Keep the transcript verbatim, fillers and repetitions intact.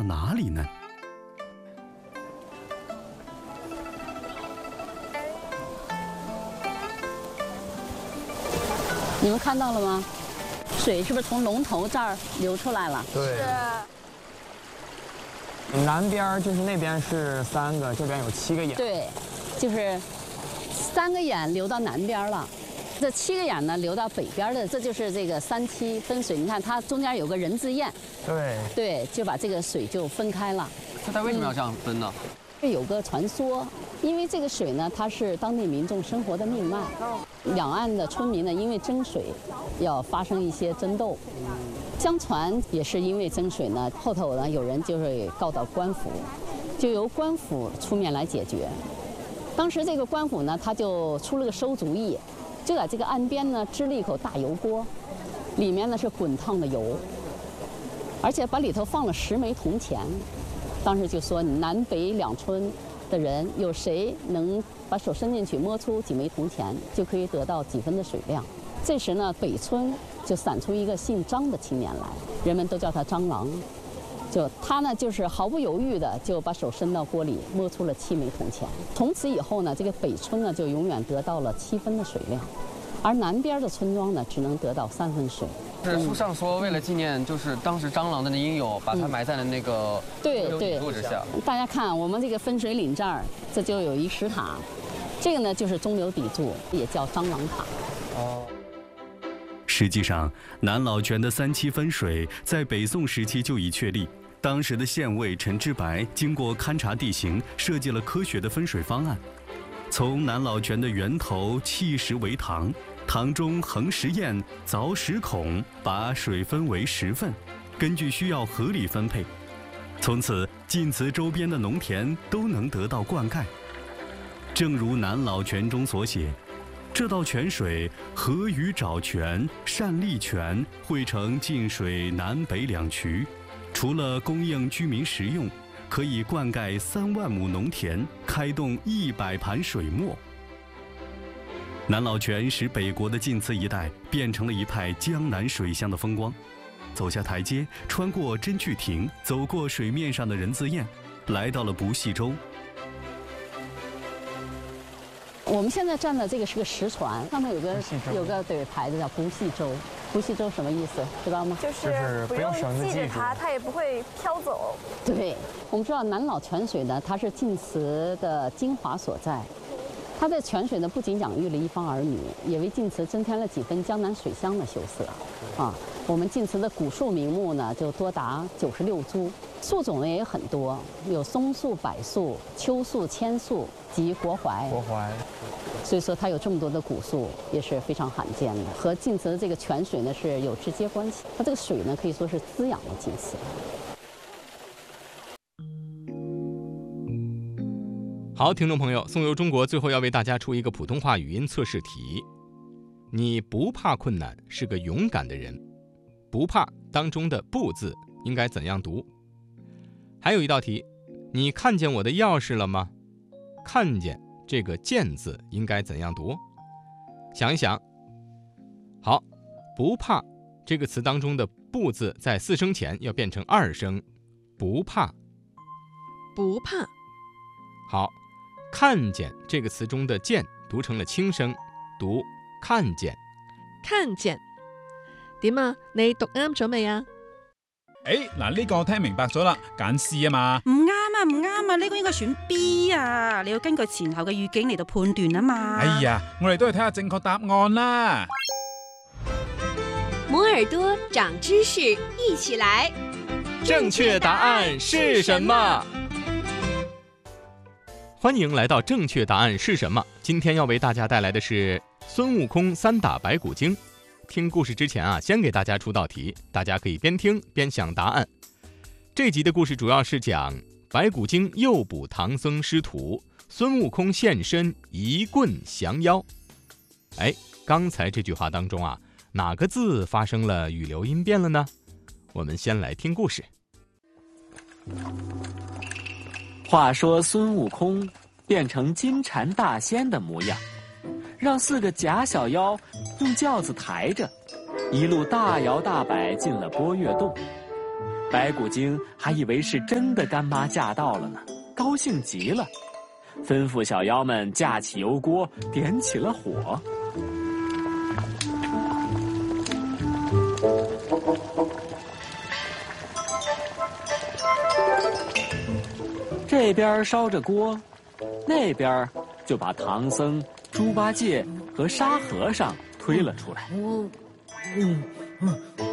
哪里呢？ 你们看到了吗？水是不是从龙头这儿流出来了？ 对。南边就是那边是三个，这边有七个眼。 对，就是三个眼流到南边了，这七个眼呢流到北边的，这就是这个三七分水。你看它中间有个人字堰，对对，就把这个水就分开了。 那它为什么要这样分呢？ 嗯、有个传说，因为这个水呢，它是当地民众生活的命脉。两岸的村民呢，因为争水，要发生一些争斗。相传也是因为争水呢，后头呢有人就是告到官府，就由官府出面来解决。当时这个官府呢，他就出了个馊主意，就在这个岸边呢支了一口大油锅，里面呢是滚烫的油，而且把里头放了十枚铜钱。当时就说南北两村的人有谁能把手伸进去摸出几枚铜钱，就可以得到几分的水量。这时呢，北村就散出一个姓张的青年来，人们都叫他张郎。就他呢，就是毫不犹豫的就把手伸到锅里，摸出了七枚铜钱。从此以后呢，这个北村呢就永远得到了七分的水量，而南边的村庄呢只能得到三分水。 是书上说，为了纪念，就是当时张郎的英友，把他埋在了那个对对柱之下。 大家看，我们这个分水岭这儿，这就有一石塔，这个呢就是中流砥柱，也叫张郎塔。 哦。 实际上，南老泉的三七分水在北宋时期就已确立。当时的县尉陈之白经过勘察地形，设计了科学的分水方案。从南老泉的源头砌石为塘，塘中横石堰，凿石孔，把水分为十份，根据需要合理分配。从此，晋祠周边的农田都能得到灌溉。正如南老泉中所写，这道泉水合于沼泉、善利泉，汇成晋水南北两渠，除了供应居民食用，可以灌溉三万亩农田，开动一百盘水磨。南老泉使北国的晋祠一带变成了一派江南水乡的风光。走下台阶，穿过真趣亭，走过水面上的人字堰，来到了不系洲。 我们现在站的这个是个石船，上面有个有个对牌子叫不系洲。不系洲什么意思？知道吗？ 就是不用系着它，它也不会飘走。 对，我们知道南老泉水呢，它是晋祠的精华所在。它的泉水呢，不仅养育了一方儿女，也为晋祠增添了几分江南水乡的羞涩。啊，我们晋祠的古树名木呢，就多达九十六株，树种呢也很多，有松树、柏树、秋树、千树及国槐。 国槐。 所以说它有这么多的古树，也是非常罕见的，和晋祠的这个泉水呢是有直接关系。它这个水呢，可以说是滋养了晋祠。 好，听众朋友，宋游中国最后要为大家出一个普通话语音测试题。你不怕困难，是个勇敢的人。不怕当中的不字应该怎样读？还有一道题，你看见我的钥匙了吗？看见这个见字应该怎样读？想一想。好，不怕这个词当中的不字在四声前要变成二声，不怕。 不怕。 好，看见这个词中的见读成了轻声，读看見。 看見。點啊？你讀啱咗未啊？ 誒，嗱呢個我聽明白咗啦，揀 C 啊嘛。 唔啱啊，唔啱啊，呢個應該選 B 啊，你要根據前後嘅語境嚟到判斷啊嘛。 哎呀，我哋都係睇下正確答案啦。 摩耳朵長知識，一起來。 正確答案是什麼？歡迎來到正確答案是什麼？今天要為大家帶來的是孫悟空三打白骨精。聽故事之前啊，先給大家出道題，大家可以邊聽邊想答案。這集的故事主要是講白骨精誘捕唐僧師徒，孫悟空現身一棍降妖。哎，剛才這句話當中啊，哪個字發生了語流音變了呢？我們先來聽故事。 話說孫悟空變成金蟬大仙的模樣，讓四個假小妖用轎子抬着，一路大搖大擺進了波月洞。 白骨精还以为是真的干妈驾到了呢，高兴极了，吩咐小妖们架起油锅，点起了火。这边烧着锅，那边就把唐僧、猪八戒和沙和尚推了出来。